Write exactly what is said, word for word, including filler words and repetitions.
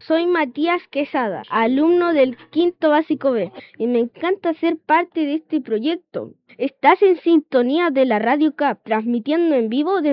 Soy Matías Quesada, alumno del quinto básico B, y me encanta ser parte de este proyecto. Estás en sintonía de la Radio C A P, transmitiendo en vivo desde